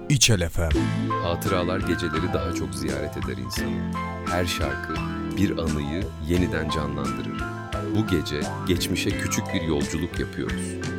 İçel FM. Hatıralar geceleri daha çok ziyaret eder insanı. Her şarkı bir anıyı yeniden canlandırır. Bu gece geçmişe küçük bir yolculuk yapıyoruz.